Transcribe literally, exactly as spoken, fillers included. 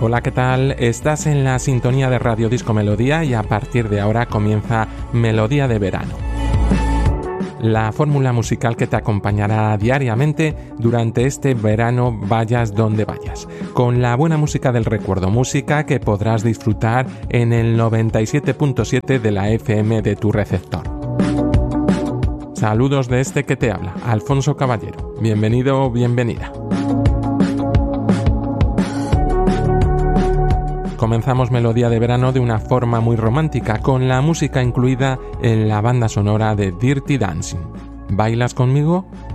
Hola, ¿qué tal? Estás en la sintonía de Radio Disco Melodía y a partir de ahora comienza Melodía de Verano. La fórmula musical que te acompañará diariamente durante este verano vayas donde vayas, con la buena música del recuerdo, música que podrás disfrutar en el noventa y siete punto siete de la F M de tu receptor. Saludos de este que te habla, Alfonso Caballero. Bienvenido, bienvenida. Comenzamos Melodía de Verano de una forma muy romántica, con la música incluida en la banda sonora de Dirty Dancing. ¿Bailas conmigo?